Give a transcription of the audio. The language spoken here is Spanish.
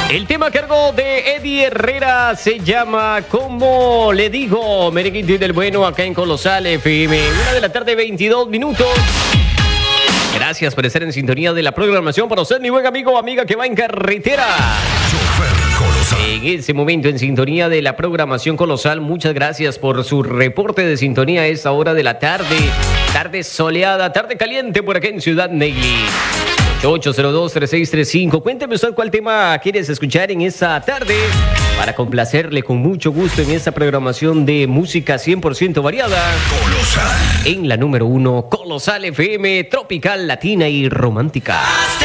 El tema a cargo de Eddie Herrera se llama Como le digo, Merenguito del Bueno, acá en Colosal FM. 1:22 p.m. Gracias por estar en sintonía de la programación. Para usted, mi buen amigo o amiga que va en carretera. En ese momento, en sintonía de la programación Colosal, muchas gracias por su reporte de sintonía a esta hora de la tarde. Tarde soleada, tarde caliente por acá en Ciudad Negli. 8802-3635. Cuénteme usted cuál tema quieres escuchar en esta tarde para complacerle con mucho gusto en esta programación de música 100% variada. Colosal. En la número 1, Colosal FM, tropical, latina y romántica. Hasta